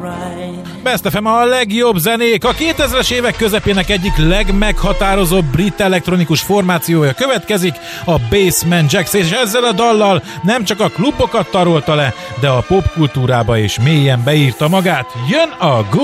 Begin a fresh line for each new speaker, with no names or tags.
Best FM a legjobb zenék. A 2000-es évek közepének egyik legmeghatározóbb brit elektronikus formációja következik, a Basement Jaxx, és ezzel a dallal nem csak a klubokat tarolta le, de a popkultúrába is mélyen beírta magát. Jön a Good